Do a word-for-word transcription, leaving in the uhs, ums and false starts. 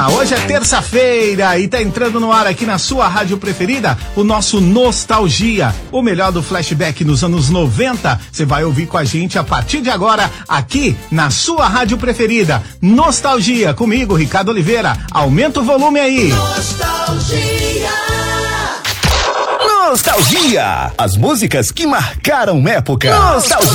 Hoje é terça-feira e tá entrando no ar aqui na sua rádio preferida o nosso Nostalgia, o melhor do flashback nos anos noventa. Você vai ouvir com a gente a partir de agora aqui na sua rádio preferida. Nostalgia, comigo, Ricardo Oliveira. Aumenta o volume aí. Nostalgia. Nostalgia, as músicas que marcaram época. Nostalgia.